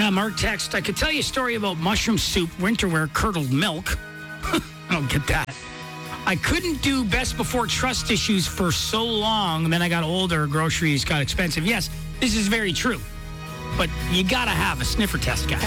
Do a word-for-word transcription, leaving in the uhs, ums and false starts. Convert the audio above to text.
Uh, Mark text, I could tell you a story about mushroom soup, winterwear, curdled milk. I don't get that. I couldn't do best before trust issues for so long. And then I got older, groceries got expensive. Yes, this is very true. But you got to have a sniffer test, guys.